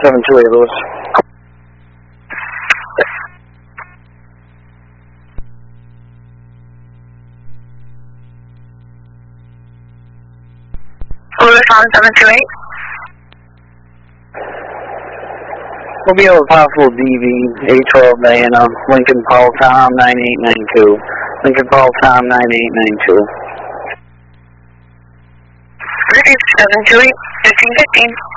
728 Lewis. Lewis on 728. Mobile possible DV, A12 Diana, Lincoln Paul Tom 9892. Lincoln Paul Tom 9892. 728, 1515.